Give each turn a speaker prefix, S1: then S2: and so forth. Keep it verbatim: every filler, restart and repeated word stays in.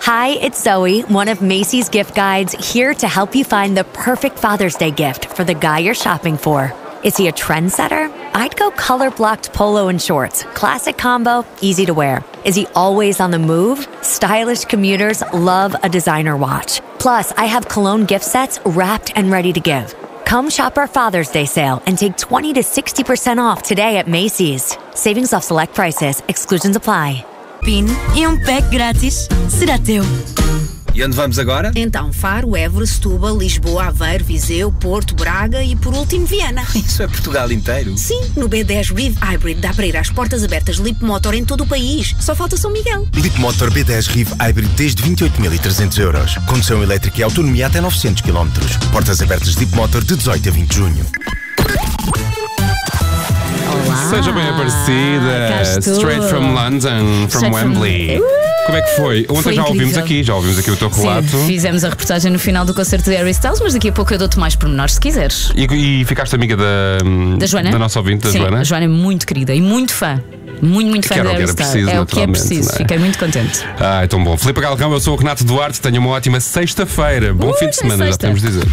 S1: Hi, it's Zoe, one of Macy's gift guides, here to help you find the perfect Father's Day gift for the guy you're shopping for. Is he a trendsetter? I'd go color-blocked polo and shorts. Classic combo, easy to wear. Is he always on the move? Stylish commuters love a designer watch. Plus, I have cologne gift sets wrapped and ready to give. Come shop our Father's Day sale and take twenty to sixty percent off today at Macy's. Savings off select prices. Exclusions apply.
S2: Pin e um pack grátis será teu.
S3: E onde vamos agora?
S2: Então, Faro, Évora, Setúbal, Lisboa, Aveiro, Viseu, Porto, Braga e, por último, Viana.
S3: Isso é Portugal inteiro?
S2: Sim, no B dez Riv Hybrid dá para ir às portas abertas Leap Motor em todo o país. Só falta São Miguel.
S4: Leap Motor B dez Riv Hybrid desde vinte e oito mil e trezentos euros. Condução elétrica e autonomia até novecentos quilómetros. Portas abertas Leap Motor de dezoito a vinte de junho.
S5: Olá. Seja bem aparecida. Straight from London, from
S6: Straight
S5: Wembley.
S6: From... Uh!
S5: Como é que foi? Ontem
S6: foi
S5: já ouvimos
S6: incrível.
S5: aqui, já ouvimos aqui o teu relato.
S6: Sim, fizemos a reportagem no final do concerto de Harry Styles, mas daqui a pouco eu dou-te mais pormenores se quiseres.
S5: E, e ficaste amiga da,
S6: da Joana?
S5: Da nossa ouvinte, da
S6: Sim,
S5: Joana?
S6: A Joana é muito querida e muito fã. Muito, muito fã
S5: Que era
S6: de
S5: o que
S6: Harry
S5: era
S6: Styles.
S5: preciso,
S6: É o que é
S5: naturalmente,
S6: preciso.
S5: não é?
S6: Fiquei muito contente.
S5: Ah, é tão bom. Filipe Galrão, eu sou o Renato Duarte. Tenha uma ótima sexta-feira. Bom
S6: Uh,
S5: fim de semana, já
S6: sexta.
S5: temos de dizer.